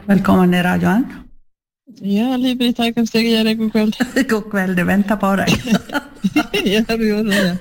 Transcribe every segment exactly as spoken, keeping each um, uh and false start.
Velkommen i radioen. Ja, Liv-Britt, her kan jeg gjøre god kveld. God kveld, du venter på deg. Ja, du gjør det.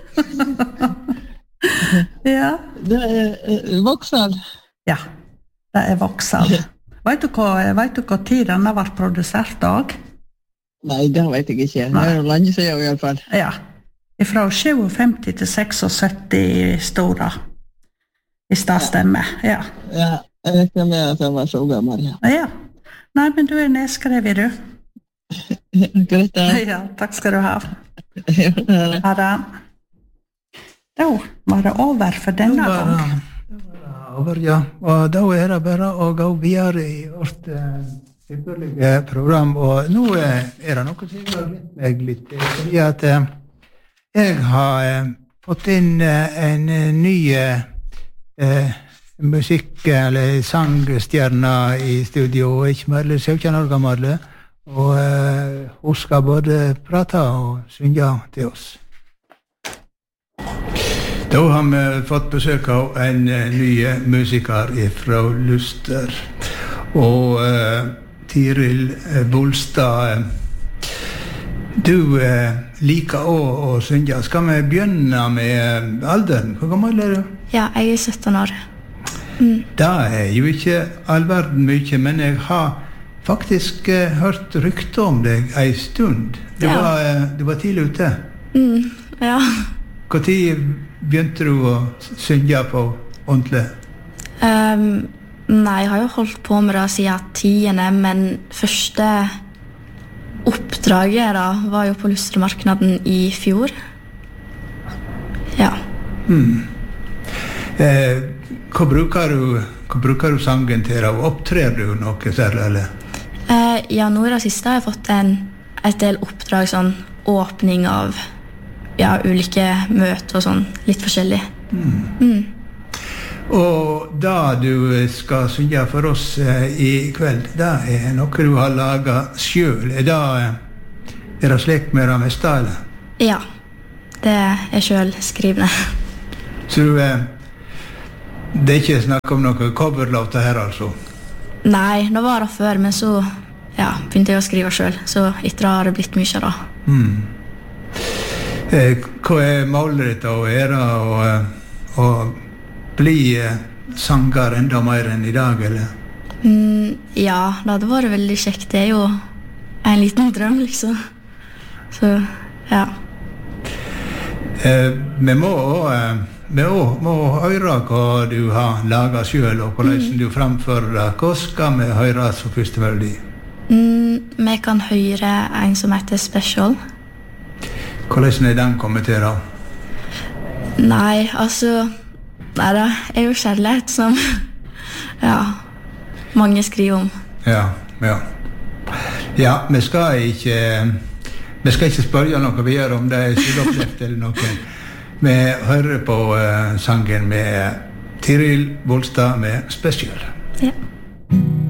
Ja. Det er uh, Vauxhall. Ja, det er Vauxhall. Vet du hva, vet du hva tid den har vært produsert dag? Nei, det vet jeg ikke. Det er jo lenge siden i alle fall. Ja, fra femtisju til syttiseks store. Hvis det stemmer, ja. Ja, jeg regner med at jeg var så gammel, ja. Ja. Nei, men du er nedskrevet, du. Greit, da. Ja, takk skal du ha. Ha det. Da var det over for denne gang. Over, ja. Og da er det bare å gå videre i vårt ypperlige program. Og nå er det noe som jeg har glemt meg litt. Fordi at jeg har fått inn en ny eh, musikk- eller sangstjerne i studio. Ikke mer enn sytten år gammel. Og eh, hun skal både prate og synge til oss. Da har vi fått besøk av en uh, ny musiker fra Luster, og uh, Tiril uh, Bolstad. Du uh, liker også å synge. Skal vi begynne med uh, alderen? Hvor gammel er du? Ja, jeg er sytten år. Mm. Det er jo ikke all verden mye, men jeg har faktisk uh, hørt rykte om deg en stund. Du, ja. var, uh, du var tidlig ute. Mm, ja. Hvor tid begynte du å synge på ordentlig? Um, nei, jeg har jo holdt på med det siden tiende, men første oppdraget da var jo på Lustermarknaden i fjor. Ja. Mm. Eh, hva, bruker du, hva bruker du sangen til? Og opptrer du noe særlig, eller? Uh, ja, nå i det siste har jeg fått en, et del oppdrag, sånn åpning av ja, ulike møter og sånn, litt forskjellig. Mm. Mm. Og da du skal synge for oss eh, i kveld, det er noe du har laget selv. Er det, er det slik med det meste, eller? Ja, det er selv skrivende. Så du, eh, det er ikke snakk om noen coverlåter her, altså? Nei, det var det før, men så ja, begynte jeg å skrive selv, så etter det har det blitt mye da. Mm. Eh, hva er målet ditt å være og, og bli sanger enda mer enn i dag, eller? Mm, ja, det hadde vært veldig kjekt. Det er jo en liten drøm, liksom. Så, ja. Eh, vi må, eh, vi må, må høre hva du har laget selv, og hvordan mm. du fremfører det. Hva skal vi høre som første melodi? Mm, vi kan høre en som heter Special. Hvordan er den kommet til da? Nei, altså nei, det er jo kjærlighet som ja, mange skriver om. Ja, ja. Ja, vi skal ikke vi skal ikke spørre noe videre om det er selvopplevd eller noe. Vi hører på uh, sangen med Tiril Bolstad med Special. Ja.